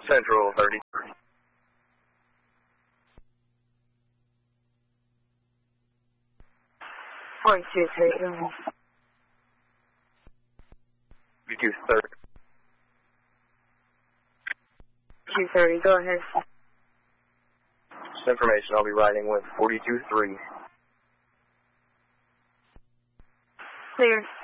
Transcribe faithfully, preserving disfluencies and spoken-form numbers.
Central thirty. forty-two three, go ahead. forty-two thirty. two thirty, go ahead. This information I'll be riding with forty-two three. Clear.